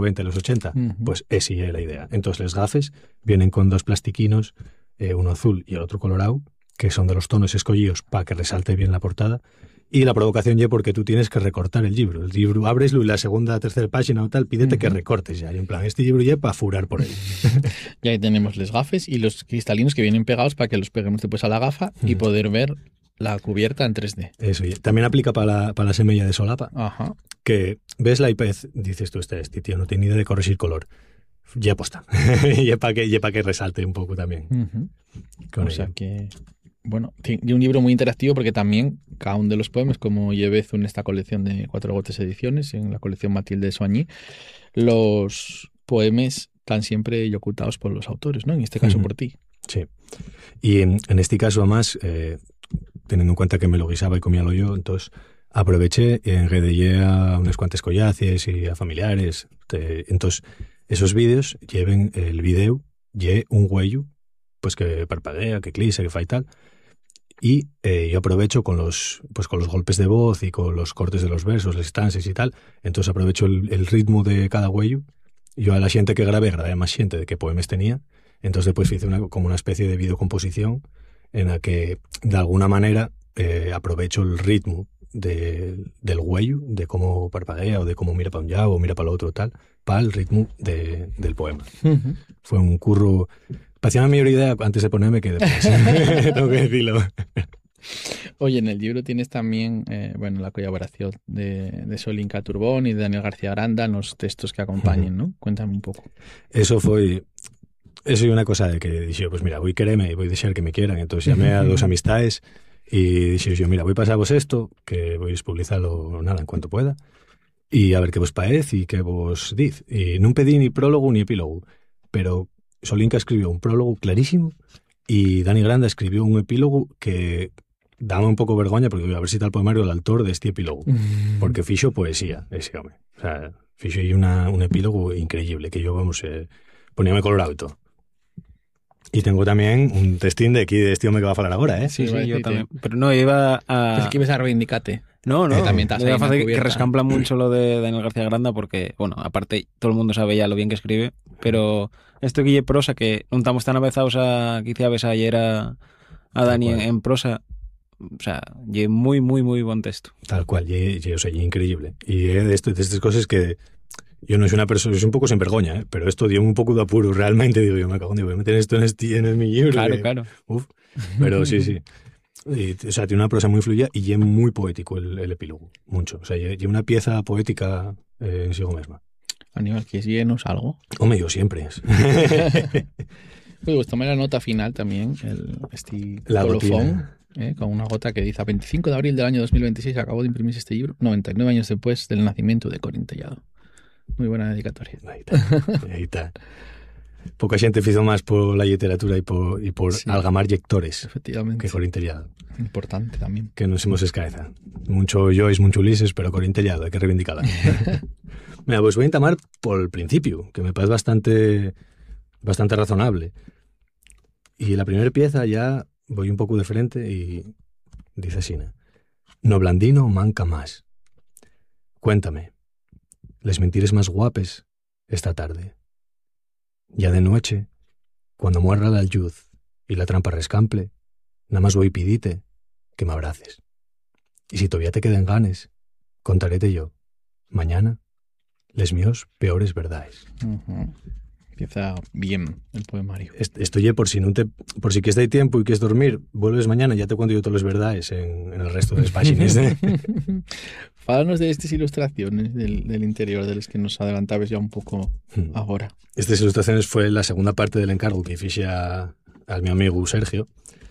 90 y los 80, Ujú. pues esa es la idea. Entonces, los gafes vienen con dos plastiquinos, uno azul y el otro colorado, que son de los tonos escogidos para que resalte bien la portada. Y la provocación ya porque tú tienes que recortar el libro. El libro ábreslo y la segunda, tercera página o tal, pídete que recortes ya. Y en plan, este libro ya para furar por él. Y ahí tenemos los gafes y los cristalinos que vienen pegados para que los peguemos después a la gafa y poder ver la cubierta en 3D. Eso, y también aplica para la semilla de solapa, Ajá. que ves la IPez, dices tú, este tío no tiene ni idea de corregir color. Ya posta. Ya para que resalte un poco también. Ujú. Con O sea ello. que, bueno, tiene un libro muy interactivo porque también cada uno de los poemas, como Llevezu en esta colección de Cuatro Gotes Ediciones, en la colección Matilde de Soigny, los poemas están siempre ocultados por los autores, ¿no? En este caso por ti. Sí. Y en este caso, además, teniendo en cuenta que me lo guisaba y comíalo yo, entonces aproveché y enredellé a unas cuantas collaces y a familiares. Entonces, esos vídeos lleven el vídeo y un huello, pues que parpadea, que clisa, que fa y tal. Y yo aprovecho con los golpes de voz y con los cortes de los versos, las estancias y tal. Entonces aprovecho el ritmo de cada huello. Yo a la gente que grabé más gente de qué poemas tenía. Entonces después hice como una especie de videocomposición en la que de alguna manera aprovecho el ritmo del huello, de cómo parpadea o de cómo mira para un lado o mira para el otro tal, para el ritmo del poema. Ujú. Fue un curro. Parecía una mejor idea antes de ponerme que después. Tengo que decirlo. Oye, en el libro tienes también bueno, la colaboración de Solinka Turbón y de Daniel García Aranda en los textos que acompañen, ¿no? Cuéntame un poco. Eso es una cosa de que dije, pues mira, voy a quererme y voy a desear que me quieran. Entonces llamé a dos amistades y dije yo, mira, voy a pasaros esto, que voy a publicarlo nada en cuanto pueda, y a ver qué vos parece y qué vos diz. Y no pedí ni prólogo ni epílogo, pero Solinka escribió un prólogo clarísimo y Dani Granda escribió un epílogo que daba un poco vergüenza porque voy a ver si tal poemario el autor de este epílogo, porque fixo poesía ese hombre. O sea, fixo ahí un epílogo increíble que yo, vamos, poníame colorado y todo. Y tengo también un testín de aquí de este hombre que va a hablar ahora, ¿eh? Sí, Iba a sí, yo decirte. también. Pero no, iba Pensé a... que ibas a reivindicarte. No, no, también estás me ahí da en la fácil que cubierta. rescampla mucho lo de Daniel García Granda porque, bueno, aparte todo el mundo sabe ya lo bien que escribe, pero esto que lle prosa, que no estamos tan avezados a quizá ves ayer a Dani cual. en prosa, o sea, lle muy, muy, muy buen texto. Tal cual, o sea, increíble. Y de estas cosas que yo no soy una persona, soy un poco sin vergüenza, ¿eh? Pero esto dio un poco de apuro realmente. Digo, yo me cago en Dios, voy a meter esto en mi libro. Claro, que- claro. Uf. Pero sí, sí. Y, o sea, tiene una prosa muy fluida y es muy poético el epílogo, mucho. O sea, lleva una pieza poética en sí misma. Aníbal, ¿quieres llenos algo? Hombre, yo siempre es. Pues tomé la nota final también, este La colofón, gotina. con una gota que dice: a 25 de abril del año 2026 acabó de imprimirse este libro, 99 años después del nacimiento de Corín Tellado. Muy buena dedicatoria. Ahí está, ahí está. Poca gente hizo más por la literatura y por Sí. algamar lectores Efectivamente. que Corín Tellado. Importante también. Que nos hemos escaeza. Mucho Joyce, mucho Ulises, pero Corín Tellado, hay que reivindicarla. Mira, pues voy a entamar por el principio, que me parece bastante razonable. Y la primera pieza ya voy un poco de frente y dice así: no blandino manca más. Cuéntame, les mentires más guapes esta tarde. Ya de noche, cuando muerra la luz y la trampa rescample, nada más voy pidite que me abraces. Y si todavía te quedan ganes, contaréte yo, mañana, les míos peores verdades. Ujú. Empieza bien el poemario. Esto ya por si quieres dar tiempo y quieres dormir, vuelves mañana y ya te cuento yo todas las verdades en el resto de las páginas. Fálanos de estas ilustraciones del interior, de las que nos adelantabas ya un poco ahora. Estas ilustraciones fue la segunda parte del encargo que hice al mi amigo Sergio,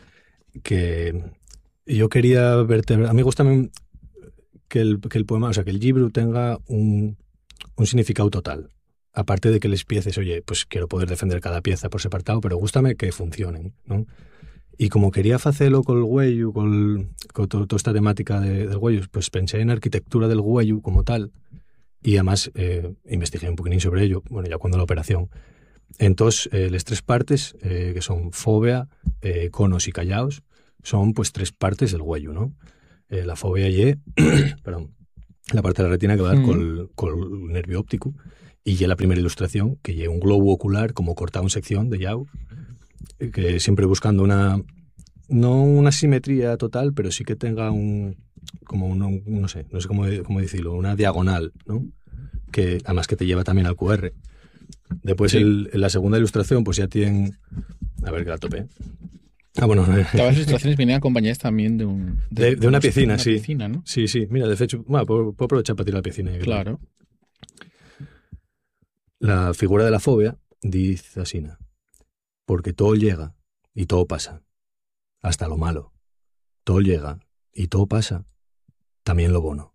que yo quería vertebrar. A mí me gusta también que el poema, o sea, que el libro tenga un significado total. Aparte de que les piezas, oye, pues quiero poder defender cada pieza por separado, pero gústame que funcionen, ¿no? Y como quería hacerlo con el huello, con toda esta temática del huello, pues pensé en arquitectura del huello como tal, y además investigué un poquitín sobre ello, bueno, ya cuando la operación. Entonces, las tres partes, que son fóvea, conos y callaos, son pues tres partes del huello, ¿no? La fóvea y perdón, la parte de la retina que va a dar con el nervio óptico, Y ya la primera ilustración, que lleva un globo ocular como cortado en sección de Yao, que siempre buscando no una simetría total, pero sí que tenga no sé cómo decirlo, una diagonal, ¿no? Que además que te lleva también al QR. Después en la segunda ilustración pues ya tienen... A ver que la tope. Bueno. Todas las ilustraciones vienen acompañadas también de una piscina, sí. Piscina, ¿no? Sí. Mira, de hecho, puedo aprovechar para tirar la piscina. Claro. La figura de la fobia dice así, porque todo llega y todo pasa, hasta lo malo. Todo llega y todo pasa, también lo bueno.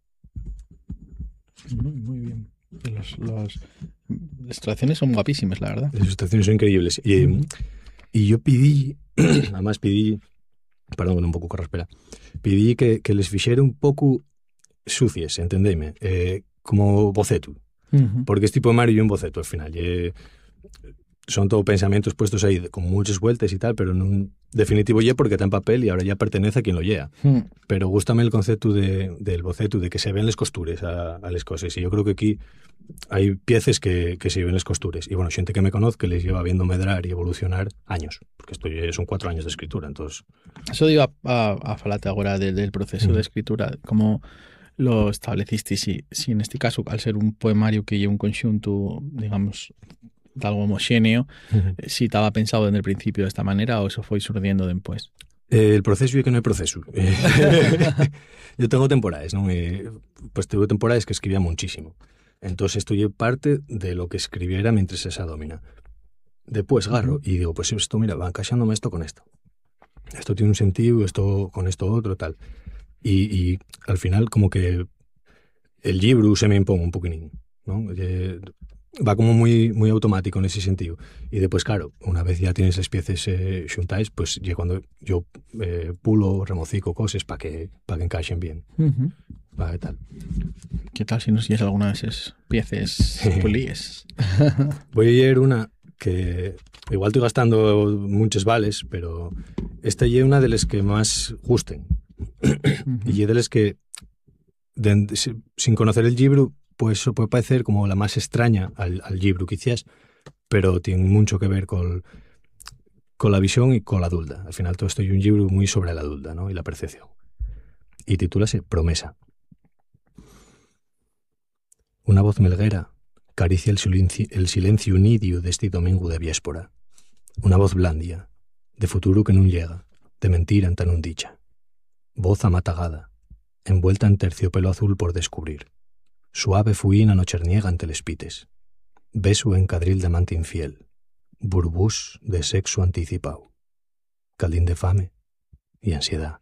Muy bien. Las ilustraciones son guapísimas, la verdad. Las ilustraciones son increíbles. Y yo pedí, además perdón, con un poco carraspera, pedí que les fixera un pouco sucies, entendéme, como boceto. Porque este poemario é un boceto, al final. Son todo pensamientos puestos ahí con muchas vueltas y tal, pero en definitivo porque está en papel y ahora ya pertenece a quien lo lea. Pero gústame el concepto del boceto, de que se ven les costures a les cosas. Y yo creo que aquí hay piezas que se ven les costures. Y bueno, xente que me conozca les lleva viendo medrar y evolucionar años, porque esto son 4 años de escritura, entonces... Eso digo a falate agora del proceso de escritura, como lo establecisteis, si en este caso, al ser un poemario que lleva un conxunto, digamos, de algo homogéneo, si estaba pensado desde el principio de esta manera o eso fue surdiendo después. El proceso é que non é proceso. Yo tengo temporadas, ¿no? Pues tuve temporadas que escribía muchísimo. Entonces esto es parte de lo que escribiera mientras esa domina. Después agarro y digo, pues esto, mira, va encaixándome esto con esto. Esto tiene un sentido, esto con esto otro, tal. Y al final como que el libro se me impone un poquitín, ¿no? Va como muy, muy automático en ese sentido. Y después, claro, una vez ya tienes las piezas xuntais, pues ya cuando yo pulo, remocico cosas para que encaixen bien. Vale, tal. ¿Qué tal si nos llevas alguna de esas piezas pulíes? Voy a leer una que igual estoy gastando muchos vales, pero esta es una de las que más gusten. Y es de las que, sin conocer el libro, pues eso puede parecer como la más extraña al libro quizás, pero tiene mucho que ver con la visión y con la dulda. Al final todo esto es un libro muy sobre la dulda, ¿no? Y la percepción. Y titúlase Promesa. Una voz melguera caricia el silencio nidio de este domingo de viéspora. Una voz blandia, de futuro que non llega, de mentira en tan un dicha. Voz amatagada, envuelta en terciopelo azul por descubrir. Suave fuína nocherniega ante les pites. Beso en cadril de amante infiel. Burbús de sexo anticipado. Caldín de fame y ansiedad.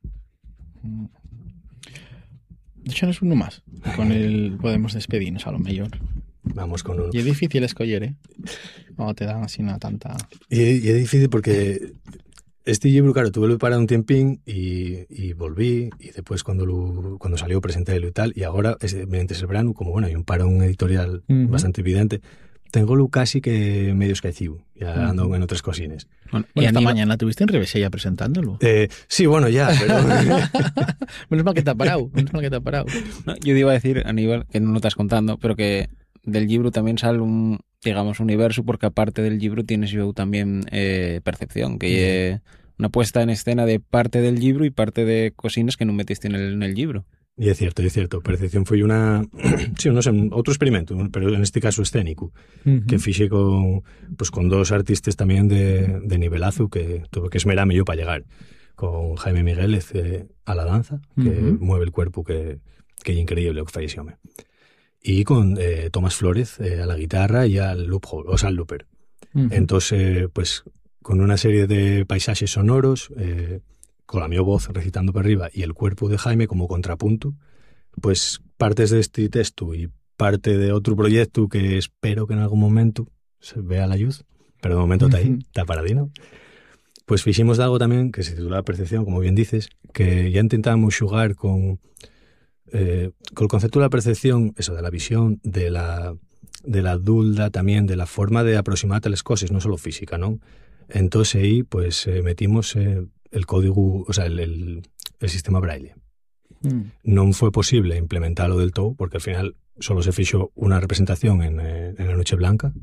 Échanos uno más. Con el podemos despedirnos a lo mejor. Vamos con uno. Y es difícil escoger, ¿eh? Cuando te dan así una tanta... Y es difícil porque este libro, claro, tuve para un tiempín y volví, y después cuando salió presentélo y tal, y ahora, mientras el verano, como bueno, hay un parón editorial bastante evidente, tengo casi que medio escaecido, ya ando en otras cosines. Bueno, y esta mañana tuviste en Revés ya presentándolo. Sí, bueno, ya, pero... menos mal que te ha parado, No, yo iba a decir, Aníbal, que no lo estás contando, pero que del libro también sale un, digamos, universo, porque aparte del libro tienes yo también percepción, que una puesta en escena de parte del libro y parte de cosines que no metiste en el libro. Y es cierto. Percepción fue sí, no sé, otro experimento, pero en este caso escénico, que fixe con dos artistas también de nivelazo que tuve que esmerarme yo para llegar. Con Jaime Migueles a la danza, que mueve el cuerpo, que es increíble lo que falleció. Y con Tomás Flórez a la guitarra y al loophole, o sea, al looper. Entonces, pues con una serie de paisajes sonoros, con la mi voz recitando para arriba y el cuerpo de Jaime como contrapunto, pues partes de este texto y parte de otro proyecto que espero que en algún momento se vea la luz, pero de momento está ahí, está paradino. Pues fiximos de algo también que se titula Percepción, como bien dices, que ya intentamos jugar con el concepto de la percepción, eso, de la visión, de la dulda también, de la forma de aproximarte a las cosas, no solo física, ¿no? Entonces ahí pues metimos el código, o sea, el sistema Braille. Non fue posible implementarlo del todo, porque al final solo se fixo una representación en la Noche Blanca,